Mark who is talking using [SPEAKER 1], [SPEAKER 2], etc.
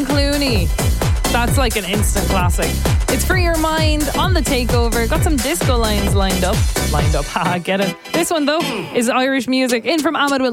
[SPEAKER 1] Clooney. That's like an instant classic. It's Free Your Mind on the Takeover. Got some disco lines lined up. Haha, get it. This one though is Irish music in from Ahmed Will